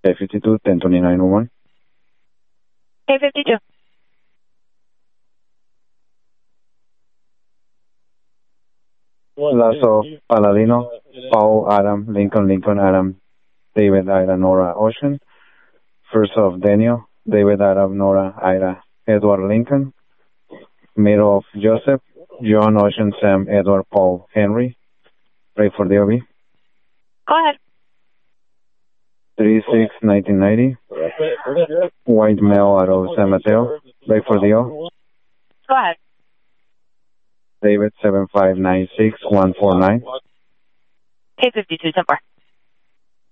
K52, 102901. K52. Last of Paladino, Paul, Adam, Lincoln, Adam, David, Ida, Nora, Ocean. First of Daniel, David, Adam, Nora, Ida, Edward, Lincoln. Middle of Joseph, John, Ocean, Sam, Edward, Paul, Henry. Pray for the OB. Go ahead. 3/6/1990. White male out of San Mateo. Pray for the O. Go ahead. David, 7596149. K52, 10-4.